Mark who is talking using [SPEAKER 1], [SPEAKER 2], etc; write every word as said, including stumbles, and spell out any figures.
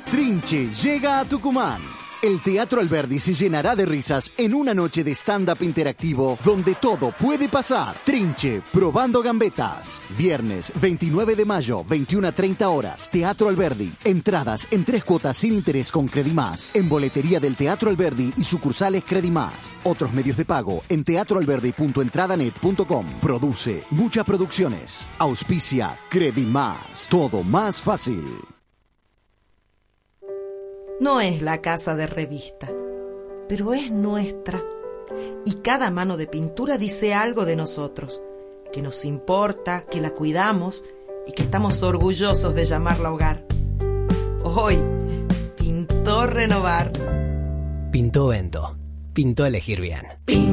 [SPEAKER 1] Trinche llega a Tucumán. El Teatro Alberdi se llenará de risas en una noche de stand-up interactivo donde todo puede pasar. Trinche, probando gambetas. Viernes veintinueve de mayo, veintiuna a treinta horas. Teatro Alberdi. Entradas en tres cuotas sin interés con Credimás. En boletería del Teatro Alberdi y sucursales Credimás. Otros medios de pago en teatroalberdi punto entradanet punto com. Produce Muchas Producciones. Auspicia Credimás. Todo más fácil.
[SPEAKER 2] No es la casa de revista, pero es nuestra. Y cada mano de pintura dice algo de nosotros, que nos importa, que la cuidamos y que estamos orgullosos de llamarla hogar. Hoy pintó renovar.
[SPEAKER 3] Pintó Vento. Pintó elegir bien.